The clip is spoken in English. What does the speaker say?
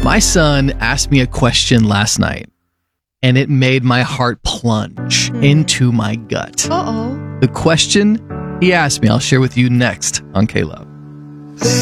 My son asked me a question last night, and it made my heart plunge into my gut. Uh-oh. The question he asked me, I'll share with you next on K-Love.